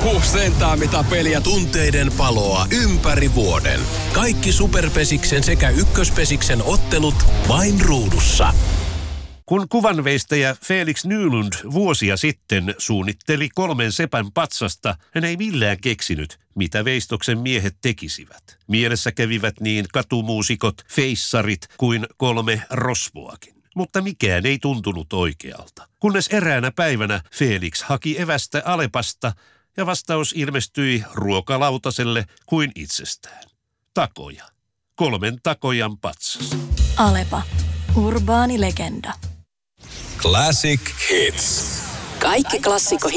Sentään mitä peliä. Tunteiden paloa ympäri vuoden. Kaikki Superpesiksen sekä Ykköspesiksen ottelut vain ruudussa. Kun kuvanveistäjä Felix Nylund vuosia sitten suunnitteli 3 sepän patsasta, hän ei millään keksinyt, mitä veistoksen miehet tekisivät. Mielessä kävivät niin katumuusikot, feissarit kuin 3 rosvoakin. Mutta mikään ei tuntunut oikealta. Kunnes eräänä päivänä Felix haki evästä Alepasta ja vastaus ilmestyi ruokalautaselle kuin itsestään. Takoja. 3 takojan patsas. Alepa. Urbaani legenda. Classic Hits. Kaikki klassikko